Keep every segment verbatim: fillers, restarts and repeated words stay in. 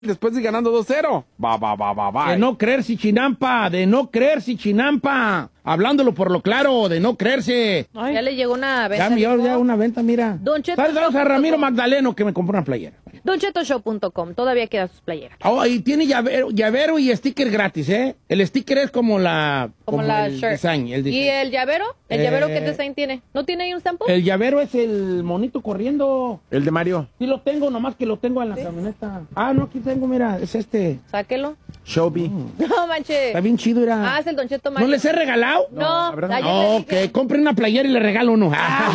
después de ganando dos cero. Va, va, va, va, va. De no creerse, Chinampa, de no creerse, Chinampa. Hablándolo por lo claro, de no creerse. Ay. Ya le llegó una venta. Ya me llegó ya una venta, mira. Don Cheto Saludos a Ramiro Magdaleno que me compró una playera. don cheto show punto com, todavía quedan sus playeras. Oh, y tiene llavero, llavero y sticker gratis, ¿eh? El sticker es como la... Como, como la el shirt. Design, el design. ¿Y el llavero? ¿El Eh, llavero qué design tiene? ¿No tiene ahí un sample? El llavero es el monito corriendo. El de Mario. Sí lo tengo, nomás que lo tengo en la ¿Sí? camioneta. Ah, no, aquí tengo, mira, es este. Sáquelo. Showbee. No, manche. Está bien chido, era. Ah, es el Don Cheto Mario. ¿No les he regalado? No. No, ayer no le ok, dije. compre una playera y le regalo uno.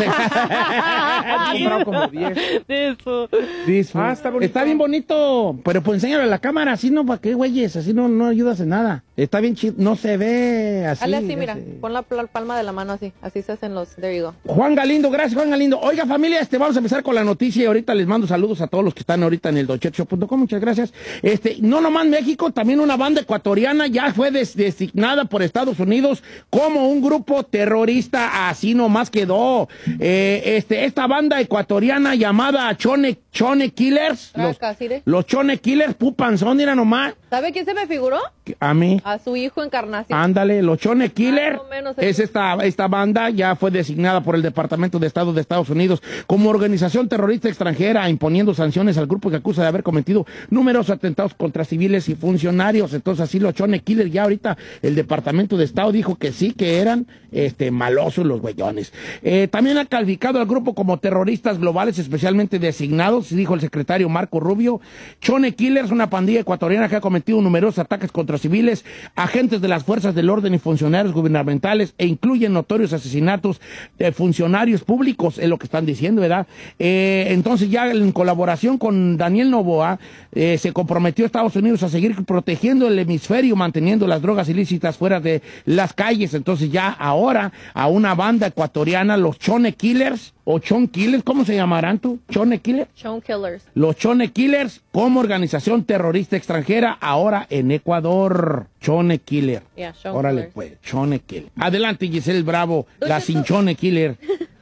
He comprado como diez. Eso. Dice, Ah, está bonito. Está bien bonito, pero pues enséñalo a la cámara, así no, ¿para qué, güeyes? Así no, no ayudas en nada. Está bien chido, no se ve así. Hazle así, mira, ese. pon la pl- palma de la mano así, así se hacen los, there you go. Juan Galindo, gracias Juan Galindo. Oiga familia, este, vamos a empezar con la noticia y ahorita les mando saludos a todos los que están ahorita en el don cheto show punto com, muchas gracias. Este, no nomás México, también una banda ecuatoriana ya fue des- designada por Estados Unidos como un grupo terrorista, así nomás quedó. Eh, este, esta banda ecuatoriana llamada Chone, Chone Killers, los, Traca, ¿sí de? los Chone Killers, pupanzón, mira nomás, ¿Sabe quién se me figuró? a mí. A su hijo Encarnación. Ándale, los Chone Killer Más o menos es eso. esta, esta banda, ya fue designada por el Departamento de Estado de Estados Unidos como organización terrorista extranjera, imponiendo sanciones al grupo que acusa de haber cometido numerosos atentados contra civiles y funcionarios. Entonces así los Chone Killer, ya ahorita el Departamento de Estado dijo que sí, que eran este, malosos los güeyones. Eh, también ha calificado al grupo como terroristas globales especialmente designados, dijo el secretario Marco Rubio. Chone Killer es una pandilla ecuatoriana que ha cometido numerosos ataques contra civiles, agentes de las fuerzas del orden y funcionarios gubernamentales, e incluyen notorios asesinatos de funcionarios públicos, es lo que están diciendo, ¿verdad? Eh, entonces ya en colaboración con Daniel Noboa, eh, se comprometió Estados Unidos a seguir protegiendo el hemisferio, manteniendo las drogas ilícitas fuera de las calles. Entonces ya ahora a una banda ecuatoriana, los Chone Killers, o Chon Killers, ¿cómo se llamarán tú? ¿Chone Killers? Chone Killers. Los Chone Killers como organización terrorista extranjera ahora en Ecuador. Chone Killer. Yeah, Chone Órale Killers. pues, Chone Killer. Adelante Giselle Bravo, Don la Cheto. sin Chone Killer.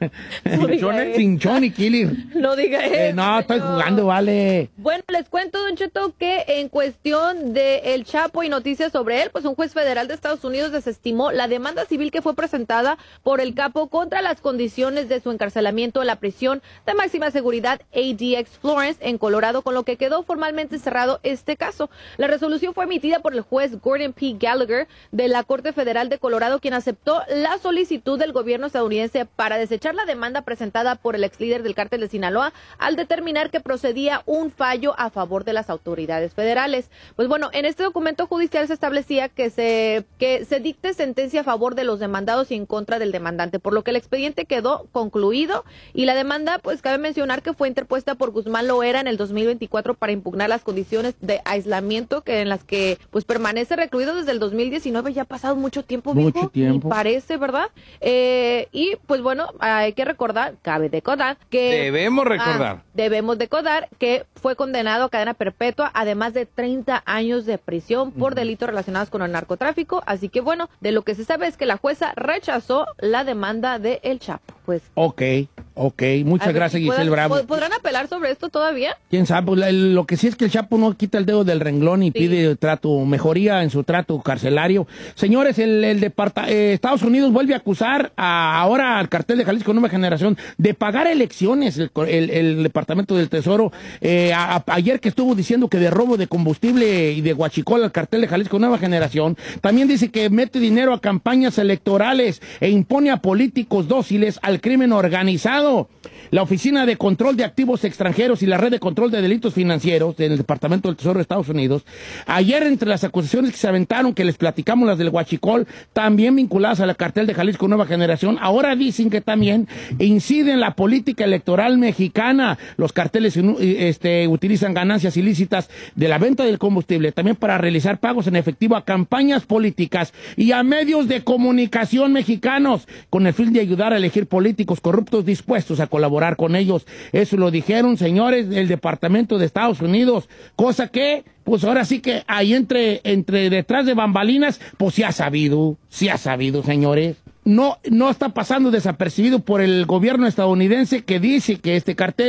No diga Chone, eso. sin Chone Killer. No diga eso. Eh, no, estoy señor. jugando, vale. Bueno, les cuento, Don Cheto, que en cuestión de El Chapo y noticias sobre él, pues un juez federal de Estados Unidos desestimó la demanda civil que fue presentada por el capo contra las condiciones de su encarcelamiento en la prisión de máxima seguridad A D X Florence en Colorado, con lo que quedó formalmente cerrado este caso. La resolución fue emitida por el juez Gordon P. Gallagher de la Corte Federal de Colorado, quien aceptó la solicitud del gobierno estadounidense para desechar la demanda presentada por el ex líder del cártel de Sinaloa al determinar que procedía un fallo a favor de las autoridades federales. Pues bueno, en este documento judicial se establecía que se, que se dicte sentencia a favor de los demandados y en contra del demandante, por lo que el expediente quedó concluido y la demanda, pues cabe mencionar que fue interpuesta por Guzmán Loera en el dos mil veinticuatro para impugnar las condiciones de aislamiento que en las que pues permanece recluido desde el dos mil diecinueve. Ya ha pasado mucho tiempo, Mucho mijo, tiempo. me parece, ¿verdad? Eh, y pues bueno, hay que recordar, cabe recordar que Debemos recordar. Ah, debemos recordar que fue condenado a cadena perpetua, además de treinta años de prisión por uh-huh. delitos relacionados con el narcotráfico. Así que bueno, de lo que se sabe es que la jueza rechazó la demanda de El Chapo. Pues. Ok, ok, muchas ver, gracias Giselle ¿podrán, Bravo. ¿Podrán apelar sobre esto todavía? ¿Quién sabe? Pues, la- lo que sí es que el Chapo no quita el dedo del renglón y Sí. pide trato, mejoría en su trato carcelario. Señores, el, el departa- eh, Estados Unidos vuelve a acusar a- ahora al cartel de Jalisco Nueva Generación de pagar elecciones. El, el- el Departamento del Tesoro, eh, a- a- ayer que estuvo diciendo que de robo de combustible y de huachicol al cartel de Jalisco Nueva Generación, también dice que mete dinero a campañas electorales e impone a políticos dóciles al crimen organizado. La Oficina de Control de Activos Extranjeros y la Red de Control de Delitos Financieros del Departamento del Tesoro de Estados Unidos, ayer entre las acusaciones que se aventaron, que les platicamos las del huachicol, también vinculadas al cartel de Jalisco Nueva Generación, ahora dicen que también inciden en la política electoral mexicana. Los carteles este, utilizan ganancias ilícitas de la venta del combustible también para realizar pagos en efectivo a campañas políticas y a medios de comunicación mexicanos, con el fin de ayudar a elegir políticos corruptos dispuestos a colaborar con ellos. Eso lo dijeron, señores, del Departamento de Estados Unidos, cosa que, pues ahora sí que ahí entre, entre detrás de bambalinas, pues sí ha sabido, sí ha sabido, señores. No, no está pasando desapercibido por el gobierno estadounidense, que dice que este cartel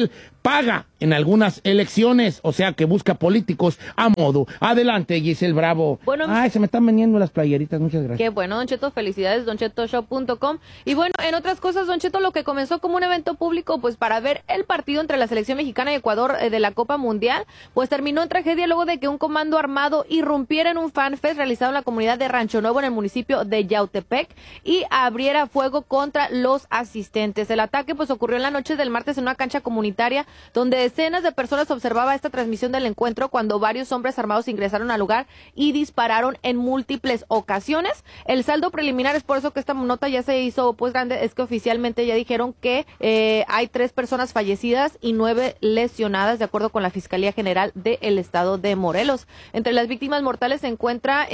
paga en algunas elecciones, o sea que busca políticos a modo. Adelante, Giselle Bravo. Bueno, Ay, se me están vendiendo las playeritas, muchas gracias. Qué bueno, Don Cheto, felicidades, don cheto shop punto com. Y bueno, en otras cosas, Don Cheto, lo que comenzó como un evento público, pues para ver el partido entre la selección mexicana y Ecuador eh, de la Copa Mundial, pues terminó en tragedia luego de que un comando armado irrumpiera en un fanfest realizado en la comunidad de Rancho Nuevo en el municipio de Yautepec y abriera fuego contra los asistentes. El ataque pues ocurrió en la noche del martes en una cancha comunitaria donde decenas de personas observaba esta transmisión del encuentro cuando varios hombres armados ingresaron al lugar y dispararon en múltiples ocasiones. El saldo preliminar, es por eso que esta nota ya se hizo pues grande, es que oficialmente ya dijeron que eh, hay tres personas fallecidas y nueve lesionadas, de acuerdo con la Fiscalía General del Estado de Morelos. Entre las víctimas mortales se encuentra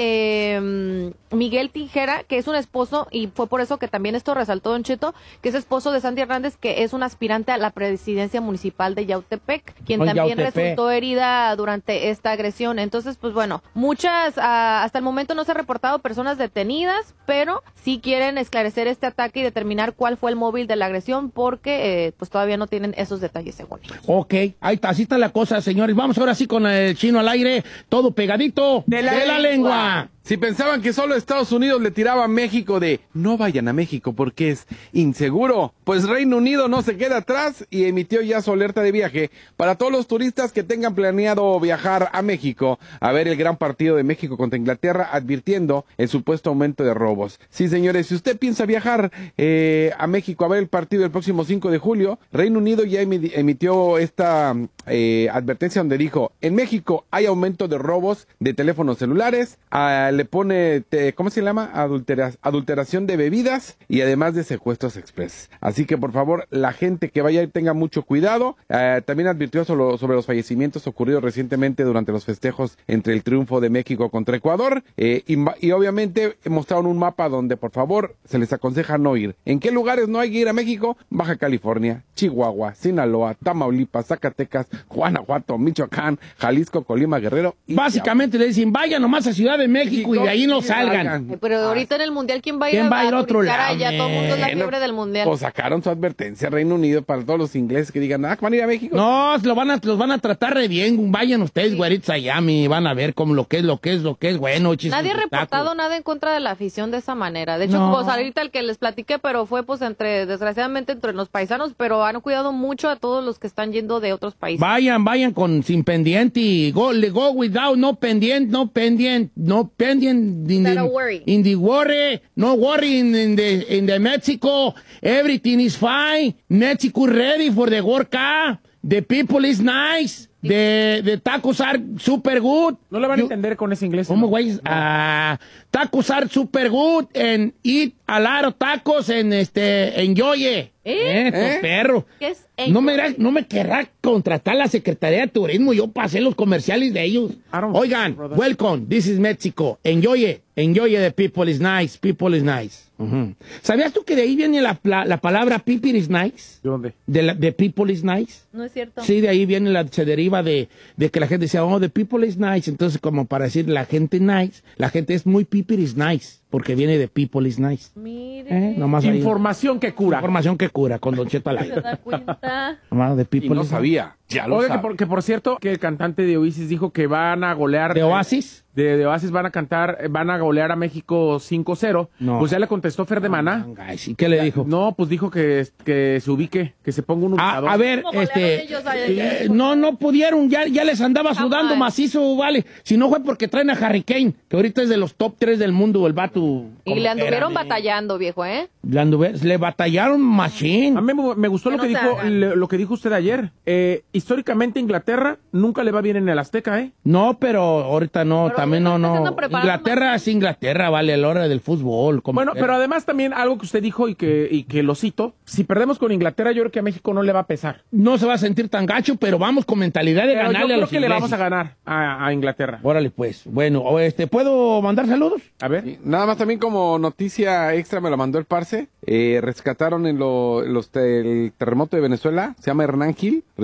eh, Miguel Tijera, que es un esposo, y fue por eso que también esto resaltó Don Cheto, que es esposo de Sandy Hernández, que es un aspirante a la presidencia municipal de Yautepec, quien Oh, también Yautepec. resultó herida durante esta agresión. Entonces, pues bueno, muchas, ah, hasta el momento no se ha reportado personas detenidas, pero sí quieren esclarecer este ataque y determinar cuál fue el móvil de la agresión, porque eh, pues todavía no tienen esos detalles según ellos. Ok, ahí está, así está la cosa, señores. Vamos ahora sí con el chino al aire, todo pegadito de la, de la lengua. Si pensaban que solo Estados Unidos le tiraba a México de no vayan a México porque es inseguro, pues Reino Unido no se queda atrás y emitió ya su alerta de viaje para todos los turistas que tengan planeado viajar a México a ver el gran partido de México contra Inglaterra, advirtiendo el supuesto aumento de robos. Sí, señores, si usted piensa viajar eh, a México a ver el partido el próximo cinco de julio, Reino Unido ya emi- emitió esta eh, advertencia donde dijo, en México hay aumento de robos de teléfonos celulares, a le pone, te, ¿cómo se llama? Adultera, adulteración de bebidas y además de secuestros express. Así que por favor, la gente que vaya tenga mucho cuidado. Eh, también advirtió sobre, sobre los fallecimientos ocurridos recientemente durante los festejos entre el triunfo de México contra Ecuador. Eh, y, y obviamente mostraron un mapa donde por favor se les aconseja no ir. ¿En qué lugares no hay que ir a México? Baja California, Chihuahua, Sinaloa, Tamaulipas, Zacatecas, Guanajuato, Michoacán, Jalisco, Colima, Guerrero. Y Básicamente le dicen, vayan nomás a Ciudad de México y de ahí no salgan. Ay, pero ahorita en el Mundial, ¿quién va a ir, ¿Quién va a ir a otro brincar lado, allá? Todo el mundo es la Bueno, fiebre del Mundial. Pues sacaron su advertencia Reino Unido para todos los ingleses que digan, ah, ¿van a ir a México? No, lo van a, los van a tratar re bien. Vayan ustedes, Sí. güeritos, allá, mi, van a ver cómo lo que es, lo que es, lo que es bueno. chistes, Nadie ha reportado espectáculos. nada en contra de la afición de esa manera. De hecho, No. pues ahorita el que les platiqué, pero fue pues entre, desgraciadamente, entre los paisanos, pero han cuidado mucho a todos los que están yendo de otros países. Vayan, vayan con sin pendiente y go, le go without, no pendiente, no pendiente, no pendiente. In Not the, a worry. in the worry, no worry in, in the, in the Mexico. Everything is fine. Mexico ready for the World Cup. The people is nice. The, the tacos are super good. No le van a You- entender con ese inglés. ¿Cómo, ¿no? güey? Ah, tacos are super good and eat a lot of tacos and este, enjoy it. ¿Eh? Estos ¿Eh? perros. ¿Qué es No me, enjoy? dirá- no me querrá contratar la Secretaría de Turismo. Yo pasé los comerciales de ellos. I don't- Oigan, brother. welcome. This is Mexico. Enjoy it. Enjoy it. The people is nice. People is nice. Ujú. ¿Sabías tú que de ahí viene la, la, la palabra people is nice? ¿De dónde? De, la, de people is nice. No es cierto. Sí, de ahí viene la, se deriva de, de que la gente decía, oh, the people is nice. Entonces, como para decir la gente nice, la gente es muy people is nice, porque viene de people is nice. Mire, ¿Eh? Nomás ahí. Información que cura. Información que cura, con Don Cheto al se aire. da cuenta. Nomás de Y people no is nice. sabía, ya lo Oiga, que sabe. por, que por cierto, que el cantante de Oasis dijo que van a golear. ¿De Oasis? De, de Oasis van a cantar, eh, van a golear a México cinco cero. No. Pues ya le contestó Fer de Maná. Guys, ¿y qué le dijo? No, pues dijo que, que se ubique, que se ponga un A, ubicador. a ver, ¿Cómo este, golearon ellos ayer? eh, no, no pudieron, ya, ya les andaba Jamás. sudando macizo, vale. Si no fue porque traen a Harry Kane, que ahorita es de los top tres del mundo, el vato. Y como le anduvieron quiera, batallando, viejo, ¿eh? Le, anduve- le batallaron machine. A mí me, me gustó Que lo que no se dijo hagan. le- lo que dijo usted ayer. Eh, históricamente Inglaterra nunca le va bien en el Azteca, ¿eh? No, pero ahorita no, Pero también ahorita no, se no. están preparando Inglaterra es Inglaterra, vale, a la hora del fútbol. como Bueno, quiera. pero además también algo que usted dijo y que, y que lo cito, si perdemos con Inglaterra yo creo que a México no le va a pesar. No se va a sentir tan gacho, pero vamos con mentalidad de Pero yo ganarle a creo los que le ingleses. vamos a ganar a, a Inglaterra. Órale, pues. Bueno, o este, ¿puedo mandar saludos? A ver. Sí, nada más también como noticia extra me lo mandó el parce, eh, rescataron en lo, los te- el terremoto de Venezuela, se llama Hernán Gil, rescatado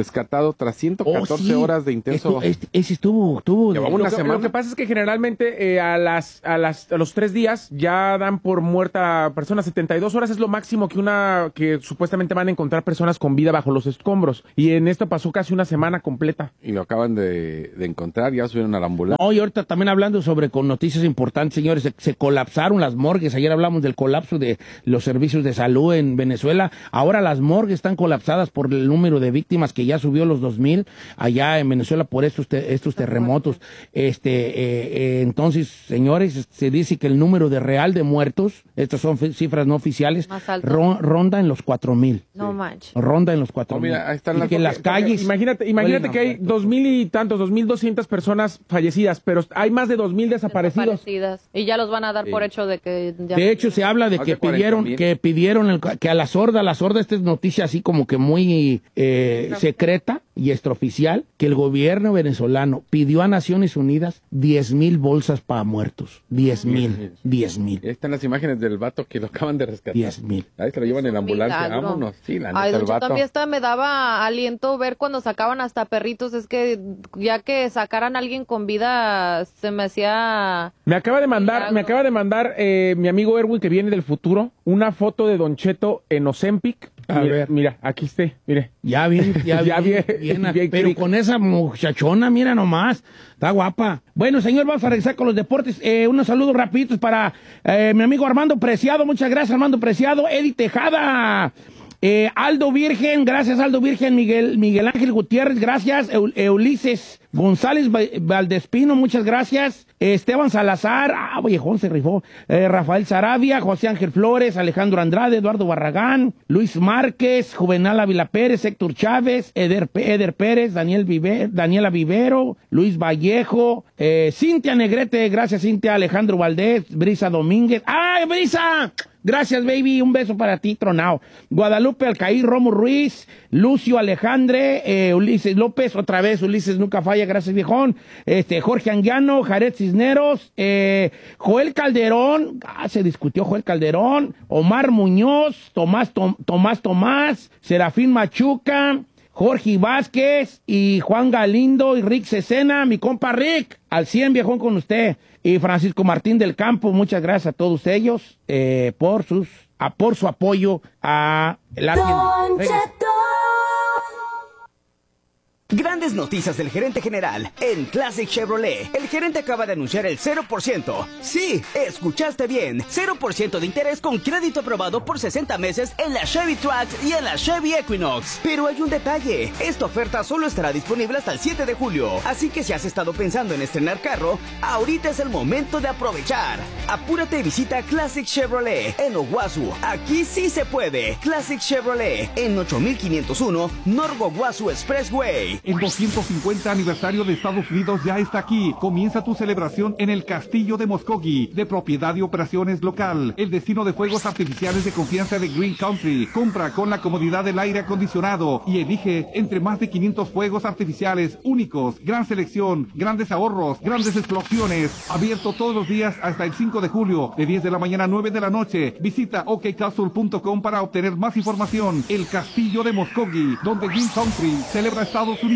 pasado tras ciento catorce oh, sí. horas de intenso. Esto, este, ese estuvo, estuvo. Llevaba de... una lo, que, semana. lo que pasa es que generalmente eh, a las a las a los tres días ya dan por muerta a personas. setenta y dos horas es lo máximo que una que supuestamente van a encontrar personas con vida bajo los escombros. Y en esto pasó casi una semana completa. Y lo acaban de, de encontrar, ya subieron a la ambulancia. No, y ahorita también hablando sobre con noticias importantes, señores, se, se colapsaron las morgues. Ayer hablamos del colapso de los servicios de salud en Venezuela. Ahora las morgues están colapsadas por el número de víctimas que ya subió los dos mil allá en Venezuela por estos te, estos terremotos. Este, eh, eh, entonces, señores, se dice que el número de real de muertos, estas son cifras no oficiales, ron, ronda en los cuatro mil. No manches. Ronda en los cuatro mil. Oh, mira, ahí están y las que las calles. Imagínate, imagínate que hay dos mil y tantos, dos mil doscientas personas fallecidas, pero hay más de dos mil desaparecidos. Desaparecidas. Y ya los van a dar Sí. por hecho de que ya. De hecho, se habla de Más que de cuarenta pidieron, mil. que pidieron el- que a la sorda, la sorda, esta es noticia así como que muy eh, secreta y extraoficial, que el gobierno venezolano pidió a Naciones Unidas diez mil bolsas para muertos. diez mil. diez mil. Ahí están las imágenes del vato que lo acaban de rescatar. diez mil. Ahí se lo llevan en la Un ambulancia. milagro. Vámonos. Sí, la neta, Ay, el don Cheto, vato. a mí hasta me daba aliento ver cuando sacaban hasta perritos. Es que ya que sacaran a alguien con vida, se me hacía... Me acaba de mandar, Milagro. me acaba de mandar eh, mi amigo Erwin, que viene del futuro, una foto de Don Cheto en Ozempic. A mira, ver. mira, aquí esté, mire. Ya bien, ya, Ya bien, bien, bien, bien pero clic. con esa muchachona, mira nomás, está guapa. Bueno, señor, vamos a regresar con los deportes. Eh, unos saludos rapiditos para eh, mi amigo Armando Preciado, muchas gracias Armando Preciado, Eddie Tejada, eh, Aldo Virgen, gracias Aldo Virgen, Miguel, Miguel Ángel Gutiérrez, gracias, Eu- Eulises González Va- Valdespino, muchas gracias, Esteban Salazar, ah, viejón se rifó, eh, Rafael Sarabia, José Ángel Flores, Alejandro Andrade, Eduardo Barragán, Luis Márquez, Juvenal Ávila Pérez, Héctor Chávez, Eder, Eder Pérez, Daniel Vive, Daniela Vivero, Luis Vallejo, eh, Cintia Negrete, gracias Cintia, Alejandro Valdés, Brisa Domínguez, ¡ay, Brisa! Gracias, baby. Un beso para ti, tronao. Guadalupe Alcaí, Romo Ruiz, Lucio Alejandre, eh, Ulises López, otra vez, Ulises nunca falla, gracias, viejón. Este, Jorge Anguiano, Jared Cisneros, eh, Joel Calderón, ah, se discutió Joel Calderón, Omar Muñoz, Tomás, Tom- Tomás Tomás, Serafín Machuca, Jorge Vázquez y Juan Galindo y Rick Cesena, mi compa Rick, al cien, viejón, con usted. Y Francisco Martín del Campo, muchas gracias a todos ellos eh, por sus a, por su apoyo a la Don Regresa. Cheto. Grandes noticias del gerente general en Classic Chevrolet. El gerente acaba de anunciar el cero por ciento. Sí, escuchaste bien. cero por ciento de interés con crédito aprobado por sesenta meses en la Chevy Trax y en la Chevy Equinox. Pero hay un detalle. Esta oferta solo estará disponible hasta el siete de julio. Así que si has estado pensando en estrenar carro, ahorita es el momento de aprovechar. Apúrate y visita Classic Chevrolet en Owasu. Aquí sí se puede. Classic Chevrolet en ocho mil quinientos uno North Owasu Expressway. El doscientos cincuenta aniversario de Estados Unidos ya está aquí. Comienza tu celebración en el Castillo de Muskogee, de propiedad y operaciones local. El destino de fuegos artificiales de confianza de Green Country. Compra con la comodidad del aire acondicionado y elige entre más de quinientos fuegos artificiales únicos. Gran selección, grandes ahorros, grandes explosiones. Abierto todos los días hasta el cinco de julio, de diez de la mañana a nueve de la noche. Visita o k castle punto com para obtener más información. El Castillo de Muskogee, donde Green Country celebra Estados Unidos.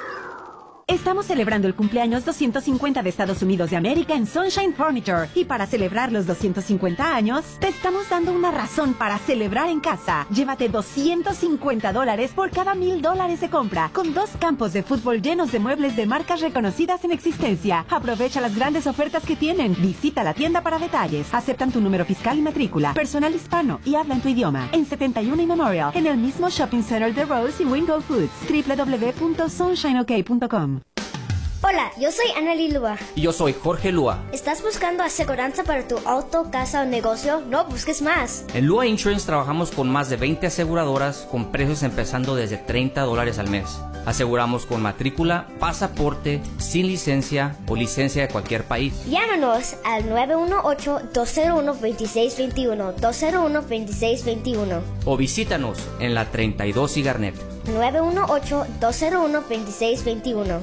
Estamos celebrando el cumpleaños doscientos cincuenta de Estados Unidos de América en Sunshine Furniture. Y para celebrar los doscientos cincuenta años, te estamos dando una razón para celebrar en casa. Llévate doscientos cincuenta dólares por cada mil dólares de compra, con dos campos de fútbol llenos de muebles de marcas reconocidas en existencia. Aprovecha las grandes ofertas que tienen. Visita la tienda para detalles. Aceptan tu número fiscal y matrícula. Personal hispano y hablan tu idioma. En setenta y uno y Memorial, en el mismo Shopping Center de Rose y Wingo Foods. w w w punto sunshine o k punto com. Hola, yo soy Anneli Lua. Y yo soy Jorge Lua. ¿Estás buscando aseguranza para tu auto, casa o negocio? No busques más. En Lua Insurance trabajamos con más de veinte aseguradoras con precios empezando desde treinta dólares al mes. Aseguramos con matrícula, pasaporte, sin licencia o licencia de cualquier país. Llámanos al nueve uno ocho, dos cero uno, dos seis dos uno, dos cero uno, dos seis dos uno. O visítanos en la treinta y dos y Garnet. nueve uno ocho, dos cero uno, dos seis dos uno.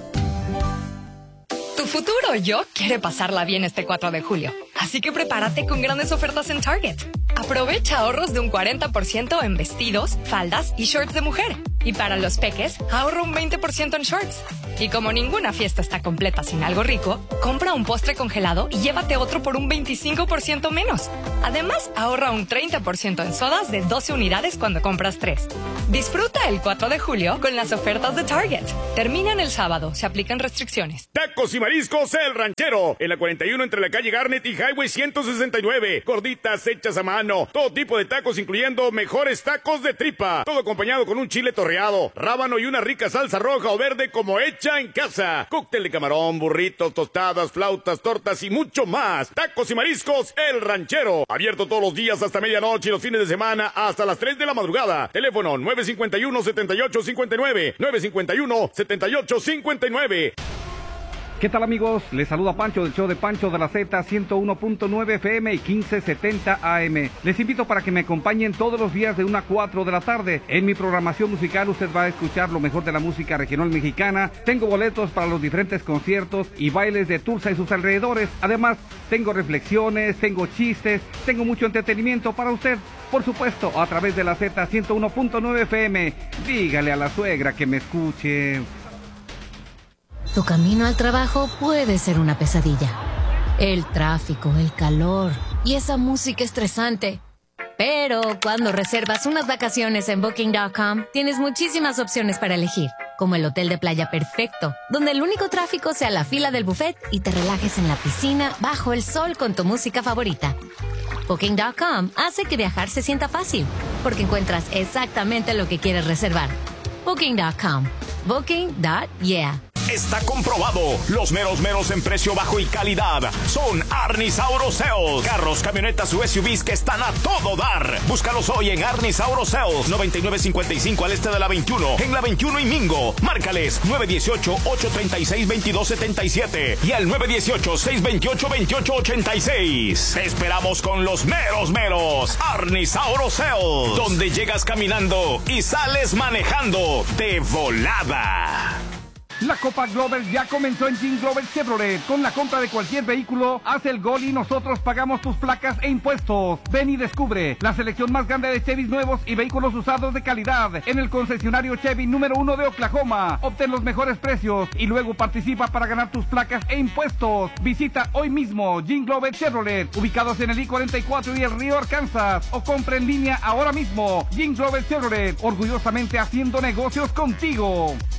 Tu futuro yo quiere pasarla bien este cuatro de julio, así que prepárate con grandes ofertas en Target. Aprovecha ahorros de un cuarenta por ciento en vestidos, faldas y shorts de mujer. Y para los peques, ahorra un veinte por ciento en shorts. Y como ninguna fiesta está completa sin algo rico, compra un postre congelado y llévate otro por un veinticinco por ciento menos. Además, ahorra un treinta por ciento en sodas de doce unidades cuando compras tres. Disfruta el cuatro de julio con las ofertas de Target. Terminan el sábado, se aplican restricciones. Tacos y mariscos El Ranchero, en la cuarenta y uno entre la calle Garnet y Highway ciento sesenta y nueve. Gorditas hechas a mano, todo tipo de tacos incluyendo mejores tacos de tripa. Todo acompañado con un chile torreado, rábano y una rica salsa roja o verde como hecha en casa. Cóctel de camarón, burritos, tostadas, flautas, tortas y mucho más. Tacos y mariscos El Ranchero, abierto todos los días hasta medianoche y los fines de semana hasta las tres de la madrugada. Teléfono nueve cinco uno, siete ocho cinco nueve, nueve cinco uno, siete ocho cinco nueve. ¿Qué tal, amigos? Les saluda Pancho del show de Pancho de la Z, ciento uno punto nueve F M y quince setenta A M. Les invito para que me acompañen todos los días de una a cuatro de la tarde. En mi programación musical usted va a escuchar lo mejor de la música regional mexicana. Tengo boletos para los diferentes conciertos y bailes de Tulsa y sus alrededores. Además, tengo reflexiones, tengo chistes, tengo mucho entretenimiento para usted. Por supuesto, a través de la Z ciento uno punto nueve F M. Dígale a la suegra que me escuche. Tu camino al trabajo puede ser una pesadilla. El tráfico, el calor y esa música estresante. Pero cuando reservas unas vacaciones en Booking punto com, tienes muchísimas opciones para elegir, como el hotel de playa perfecto, donde el único tráfico sea la fila del buffet y te relajes en la piscina bajo el sol con tu música favorita. Booking punto com hace que viajar se sienta fácil, porque encuentras exactamente lo que quieres reservar. Booking punto com. Booking punto yeah. Está comprobado. Los meros meros en precio bajo y calidad son Arnis Auto Sales. Carros, camionetas u S U Vs que están a todo dar. Búscalos hoy en Arnis Auto Sales. noventa y nueve cincuenta y cinco al este de la veintiuno. En la veintiuno y Mingo. Márcales nueve uno ocho, ocho tres seis, dos dos siete siete y al nueve uno ocho, seis dos ocho, dos ocho ocho seis. Te esperamos con los meros meros. Arnis Auto Sales. Donde llegas caminando y sales manejando de volada. La Copa Glover ya comenzó en Jean Glover Chevrolet. Con la compra de cualquier vehículo, haz el gol y nosotros pagamos tus placas e impuestos. Ven y descubre la selección más grande de Chevys nuevos y vehículos usados de calidad en el concesionario Chevy número uno de Oklahoma. Obtén los mejores precios y luego participa para ganar tus placas e impuestos. Visita hoy mismo Jean Glover Chevrolet, ubicados en el I cuarenta y cuatro y el Río Arkansas, o compra en línea ahora mismo. Jean Glover Chevrolet, orgullosamente haciendo negocios contigo.